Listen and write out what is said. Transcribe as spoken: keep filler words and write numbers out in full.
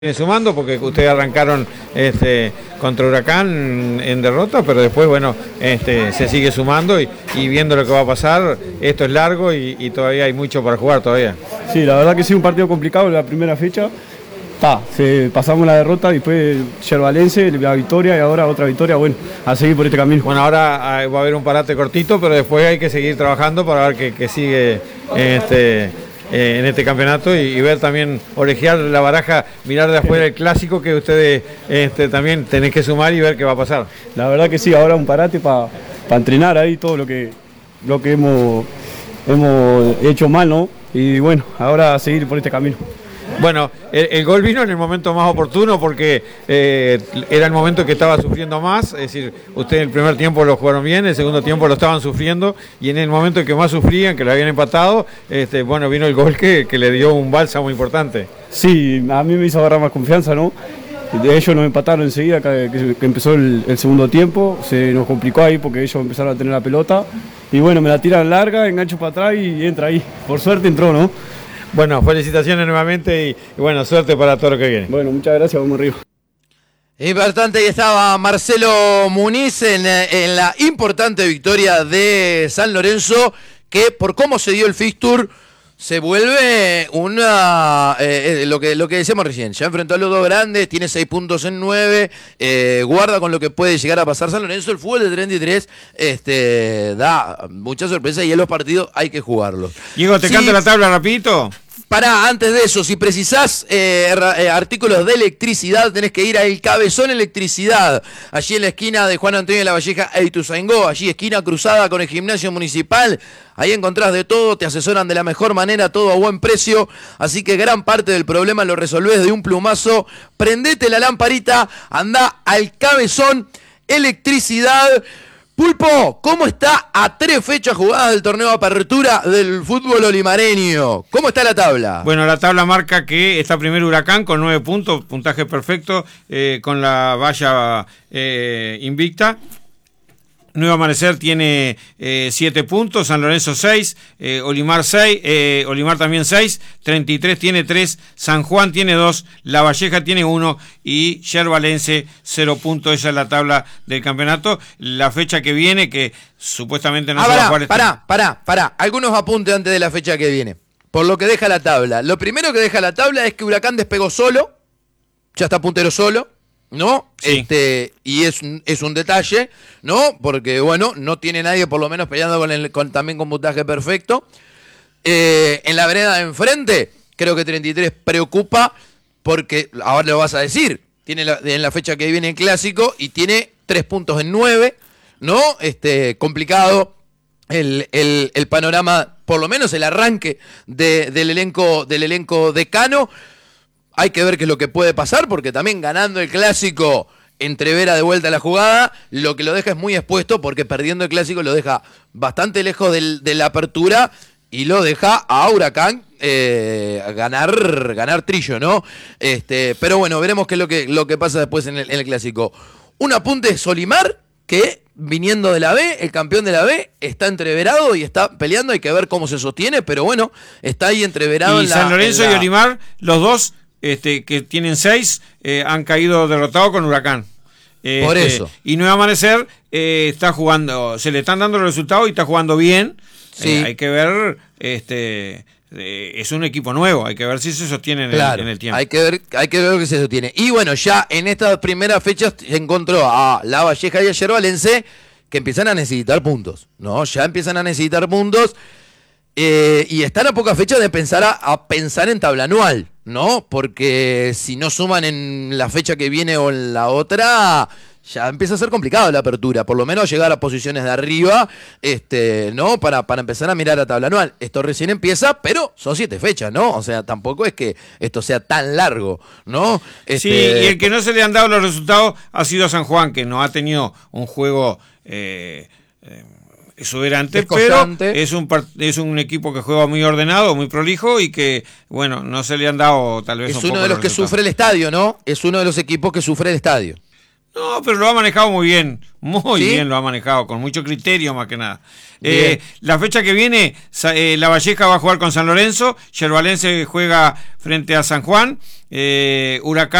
Viene sumando porque ustedes arrancaron este, contra Huracán en derrota, pero después bueno este, se sigue sumando y, y viendo lo que va a pasar. Esto es largo y, y todavía hay mucho para jugar todavía. Sí, la verdad que sí, un partido complicado en la primera fecha. Ta, se, pasamos la derrota, después Yerbalense, la victoria y ahora otra victoria. Bueno, a seguir por este camino. Bueno, ahora va a haber un parate cortito, pero después hay que seguir trabajando para ver que, que sigue este, eh, en este campeonato y, y ver también, orejear la baraja, mirar de afuera el clásico que ustedes este, también tenés que sumar y ver qué va a pasar. La verdad que sí, ahora un parate para pa entrenar ahí todo lo que, lo que hemos, hemos hecho mal, ¿no? Y bueno, ahora a seguir por este camino. Bueno, el, el gol vino en el momento más oportuno porque eh, era el momento que estaba sufriendo más, es decir, ustedes en el primer tiempo lo jugaron bien, el segundo tiempo lo estaban sufriendo y en el momento en que más sufrían, que lo habían empatado, este, bueno, vino el gol que, que le dio un bálsamo importante. Sí, a mí me hizo agarrar más confianza, ¿no? De ellos nos empataron enseguida, que, que empezó el, el segundo tiempo, se nos complicó ahí porque ellos empezaron a tener la pelota y bueno, me la tiran larga, engancho para atrás y entra ahí, por suerte entró, ¿no? Bueno, felicitaciones nuevamente y, y bueno, suerte para todo lo que viene. Bueno, muchas gracias, vamos arriba. Importante, ahí estaba Marcelo Muniz en, en la importante victoria de San Lorenzo, que por cómo se dio el fixture, se vuelve una eh, lo que lo que decíamos recién, ya enfrentó a los dos grandes, tiene seis puntos en nueve, eh, guarda con lo que puede llegar a pasar San Lorenzo. El fútbol de treinta y tres este, da mucha sorpresa y en los partidos hay que jugarlos. Diego, ¿te sí, canto la tabla rapidito? Pará, antes de eso, si precisás eh, eh, artículos de electricidad, tenés que ir a El Cabezón Electricidad, allí en la esquina de Juan Antonio de la Valleja e Ituzaingó, allí esquina cruzada con el gimnasio municipal. Ahí encontrás de todo, te asesoran de la mejor manera, todo a buen precio, así que gran parte del problema lo resolvés de un plumazo. Prendete la lamparita, andá al Cabezón Electricidad. Pulpo, ¿cómo está a tres fechas jugadas del torneo de apertura del fútbol olimareño? ¿Cómo está la tabla? Bueno, la tabla marca que está primero Huracán con nueve puntos, puntaje perfecto, eh, con la valla eh, invicta. Nuevo Amanecer tiene eh, siete puntos, San Lorenzo seis, eh, Olimar seis, eh, Olimar también seis, treinta y tres tiene tres, San Juan tiene dos, La Valleja tiene uno y Yerbalense cero puntos. Esa es la tabla del campeonato. La fecha que viene, que supuestamente no ah, se pará, va a jugar. Pará, este... pará, pará. Algunos apuntes antes de la fecha que viene. Por lo que deja la tabla. Lo primero que deja la tabla es que Huracán despegó solo, ya está puntero solo. ¿No? Sí. Este, y es, es un detalle, ¿no? Porque, bueno, no tiene nadie por lo menos peleando con el, con, también con puntaje perfecto. Eh, en la vereda de enfrente, creo que treinta y tres preocupa porque, ahora lo vas a decir, tiene la, en la fecha que viene el clásico y tiene tres puntos en nueve, ¿no? Este, complicado el, el, el panorama, por lo menos el arranque de, del elenco, del elenco decano. Hay que ver qué es lo que puede pasar, porque también ganando el clásico, entrevera de vuelta la jugada, lo que lo deja es muy expuesto, porque perdiendo el clásico lo deja bastante lejos del, de la apertura y lo deja a Huracán eh, ganar, ganar trillo, ¿no? Este, pero bueno, veremos qué es lo que, lo que pasa después en el, en el clásico. Un apunte es Olimar, que viniendo de la B, el campeón de la B, está entreverado y está peleando, hay que ver cómo se sostiene, pero bueno, está ahí entreverado. Y en la, San Lorenzo en la... y Olimar, los dos Este, que tienen seis, eh, han caído derrotados con Huracán. Este, Por eso. Y Nuevo Amanecer eh, está jugando, se le están dando los resultados y está jugando bien. Sí. Eh, hay que ver, este, eh, es un equipo nuevo, hay que ver si se sostiene en, claro, el, en el tiempo. Hay que ver, hay que ver que se sostiene. Y bueno, ya en estas primeras fechas se encontró a La Valleja y a Yerbalense que empiezan a necesitar puntos, ¿no? Ya empiezan a necesitar puntos. Eh, y están a pocas fechas de pensar a, a pensar en tabla anual, ¿no? Porque si no suman en la fecha que viene o en la otra, ya empieza a ser complicado la apertura, por lo menos llegar a posiciones de arriba, este, ¿no? Para, para empezar a mirar a tabla anual. Esto recién empieza, pero son siete fechas, ¿no? O sea, tampoco es que esto sea tan largo, ¿no? Este... Sí, y el que no se le han dado los resultados ha sido San Juan, que no ha tenido un juego eh, eh, exuberante, pero es un, es un equipo que juega muy ordenado, muy prolijo y que, bueno, no se le han dado tal vez es un uno poco de los que resultados. Sufre el estadio, ¿no? Es uno de los equipos que sufre el estadio. No, pero lo ha manejado muy bien, muy ¿Sí? bien lo ha manejado, con mucho criterio más que nada. Eh, la fecha que viene, eh, La Valleja va a jugar con San Lorenzo, Yerbalense juega frente a San Juan, eh, Huracán